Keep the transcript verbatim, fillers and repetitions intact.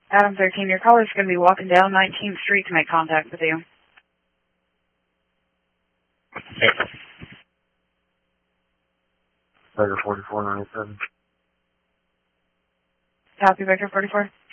Adam thirteen, your caller's going to be walking down nineteenth Street to make contact with you. Baker forty-four ninety-seven. Copy, Baker forty-four.